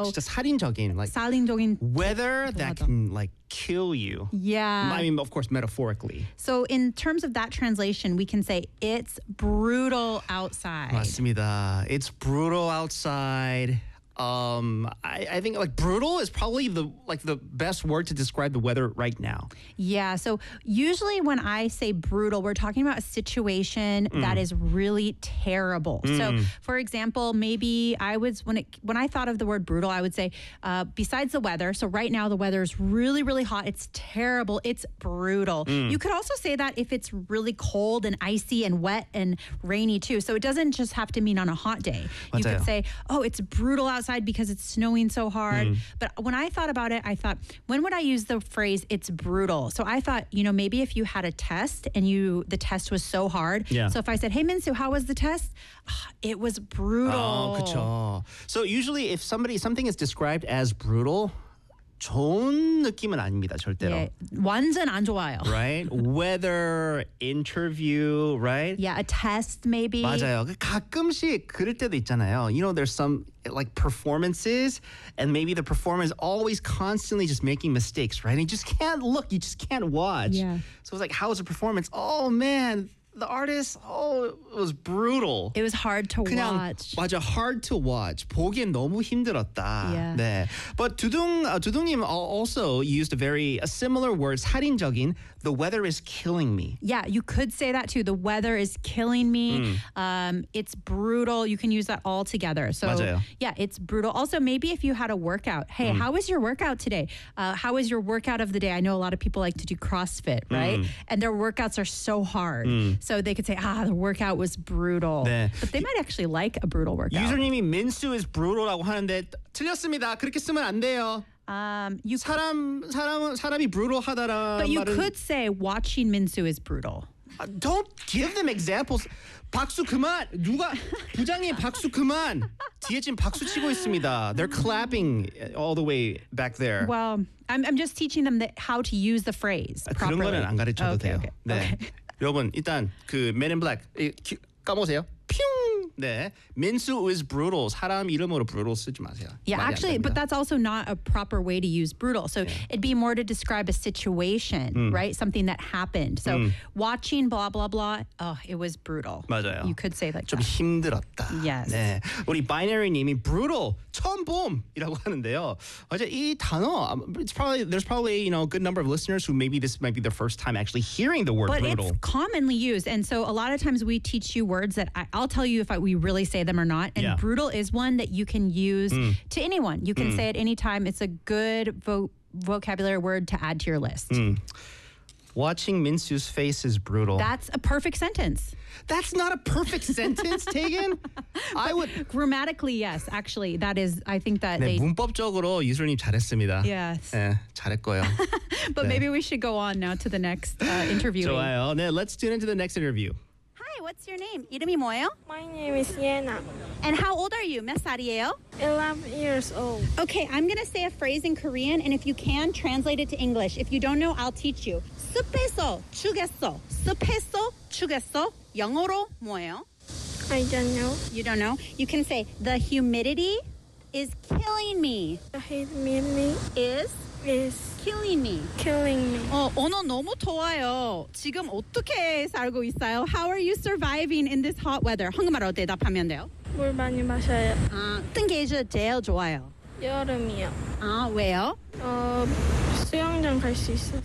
So 진짜 살인적인, like 살인적인 weather that can like kill you. Yeah. I mean, of course, metaphorically. So in terms of that translation, we can say it's brutal outside. 맞습니다. It's brutal outside. I think like brutal is probably the best word to describe the weather right now. Yeah. So usually when I say brutal, we're talking about a situation that is really terrible. So for example, maybe when I thought of the word brutal, I would say besides the weather. So right now the weather is really, really hot. It's terrible. It's brutal. You could also say that if it's really cold and icy and wet and rainy too. So it doesn't just have to mean on a hot day. You could say, oh, it's brutal outside because it's snowing so hard. But when I thought about it, I thought, when would I use the phrase it's brutal? So I thought, maybe if you had a test and the test was so hard. Yeah. So if I said, hey, Minsu, how was the test? It was brutal. 그렇죠. So usually if something is described as brutal, 좋은 느낌은 아닙니다, 절대로. 예, 완전 안 좋아요. Right? Weather, interview, right? Yeah, a test maybe. 맞아요. 가끔씩 그럴 때도 있잖아요. There's some like performances and maybe the performer is always constantly just making mistakes, right? And you just can't look, you just can't watch. Yeah. So it's like, how was the performance? Oh man, the artist, it was brutal. It was hard to 그냥, watch. 맞아, hard to watch. 보기엔 너무 힘들었다. Yeah. 네. But 두둥님 also used a similar word, 살인적인. The weather is killing me. Yeah, you could say that too. The weather is killing me. It's brutal. You can use that all together. So 맞아요. yeah, it's brutal. Also, maybe if you had a workout. Hey, how was your workout today? How was your workout of the day? I know a lot of people like to do CrossFit, right? And their workouts are so hard. So they could say, the workout was brutal. 네. But they might actually like a brutal workout. 유저님이 민수 is brutal라고 하는데 틀렸습니다. 그렇게 쓰면 안 돼요. 사람이 brutal하다라. But you could say watching Minsu is brutal. Don't give them examples. 박수 그만. 부장님 박수 그만. 뒤에 지금 박수 치고 있습니다. They're clapping all the way back there. Well, I'm just teaching them how to use the phrase 그런 properly. 거는 안 가르쳐도 돼요. Okay. 네. 여러분 일단 그 Men in Black 까보세요. 퓨. 네. 민수 is brutal. 사람 이름으로 brutal 쓰지 마세요. Yeah, actually, but that's also not a proper way to use brutal. So it'd be more to describe a situation, right? Something that happened. So watching blah, blah, blah, it was brutal. 맞아요. You could say like 좀 that. 힘들었다. Yes. 네. 우리 바이너리님이 brutal 처음 봄이라고 하는데요. 어제 이 단어 there's probably a good number of listeners who maybe this might be their first time actually hearing the word But brutal. it's commonly used. And so a lot of times we teach you words that I'll tell you if we really say them or not. And Yeah. brutal is one that you can use to anyone. You can say it anytime. It's a good vocabulary word to add to your list. Watching Minsu's face is brutal. That's a perfect sentence. That's not a perfect sentence, Tegan. I would. Grammatically, yes. Actually, that is, I think that 네, they... 문법적으로 유수님 잘했습니다. Yes. 네, 잘했고요. But maybe we should go on now to the next interview. 좋아요. 네, let's tune into the next interview. Hi, what's your name? 이름이 뭐예요? My name is Yena. And how old are you? 몇 살이에요? 11 years old. Okay, I'm going to say a phrase in Korean, and if you can, translate it to English. If you don't know, I'll teach you. 습해서 추겠어. 습해서 추겠어. 영어로 뭐예요? I don't know. You don't know? You can say, the humidity is killing me. The humidity Is is killing me. killing me. 언어 너무 더워요. 지금 어떻게 살고 있어요? How are you surviving in this hot weather? 한국말로 대답하면 돼요. 물 많이 마셔요. 어떤 게 제일 좋아요? 여름이요. 왜요? 수영장 갈 수 있어서.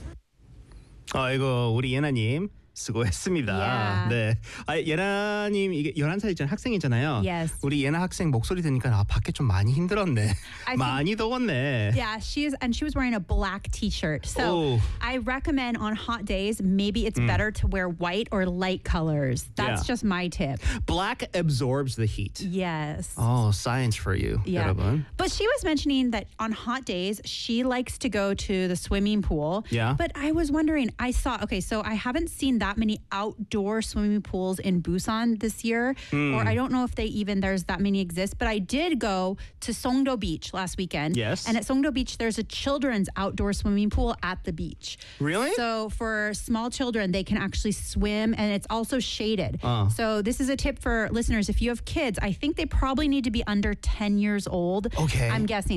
이거 우리 예나님 수고했습니다. Yeah. 네. 예나님 이게 11살이잖아요. 학생이잖아요. Yes. 우리 예나 학생 목소리 들으니까 밖에 좀 많이 힘들었네. 많이 더웠네. Yeah, she was wearing a black t-shirt. So I recommend on hot days, maybe it's better to wear white or light colors. That's just my tip. Black absorbs the heat. Yes. Science for you, Yeah. 여러분. But she was mentioning that on hot days, she likes to go to the swimming pool. Yeah. But I was wondering, so I haven't seen that many outdoor swimming pools in Busan this year, or I don't know if there's that many exist, but I did go to Songdo Beach last weekend. Yes. And at Songdo Beach, there's a children's outdoor swimming pool at the beach. Really? So for small children, they can actually swim, and it's also shaded. So this is a tip for listeners. If you have kids, I think they probably need to be under 10 years old. Okay. I'm guessing.